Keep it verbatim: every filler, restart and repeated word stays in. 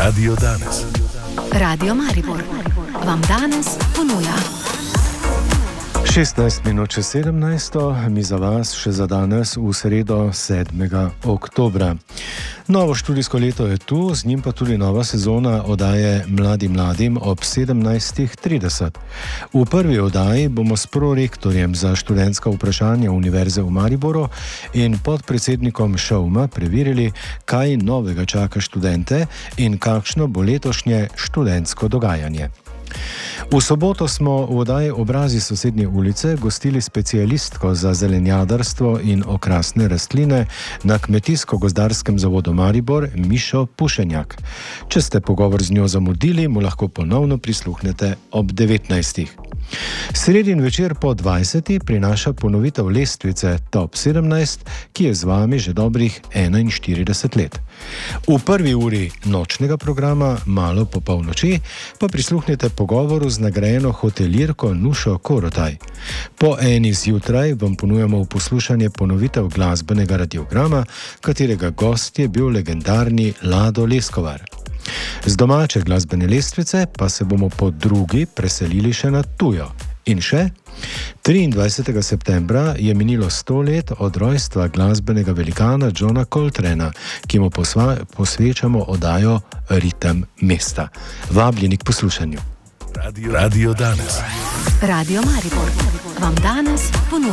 Radio danes. Radio Maribor vam danes ponuja šestnajst minut čez sedemnajst, mi za vas še za danes v sredo sedmega oktobra. Novo študijsko leto je tu, z njim pa tudi nova sezona oddaje Mladi mladim ob sedemnajst trideset. V prvi oddaji bomo s prorektorjem za študentska vprašanja Univerze v Mariboru in podpredsednikom ŠOUM-a preverili, kaj novega čaka študente in kakšno bo letošnje študentsko dogajanje. V soboto smo v oddaji Obrazi sosednje ulice gostili specialistko za zelenjadarstvo in okrasne rastline na Kmetijsko-gozdarskem zavodu Maribor Mišo Pušenjak. Če ste pogovor z njo zamudili, mu lahko ponovno prisluhnete ob devetnajstih. Sredin večer po dvajsetih prinaša ponovitev lestvice Top sedemnajst, ki je z vami že dobrih enainštirideset let. V prvi uri nočnega programa, malo po polnoči, pa prisluhnite pogovoru z nagrajeno hotelirko Nušo Korotaj. Po eni zjutraj vam ponujamo v poslušanje ponovitev glasbenega radiograma, katerega gost je bil legendarni Lado Leskovar. Z domače glasbene lestvice pa se bomo po drugi preselili še na tujo. In še, triindvajsetega septembra je minilo sto let od rojstva glasbenega velikana Johna Coltrana, ki mu posva, posvečamo oddajo Ritem mesta. Vabljeni k poslušanju. Radio, Radio danes. Radio Maribor vam danes ponuja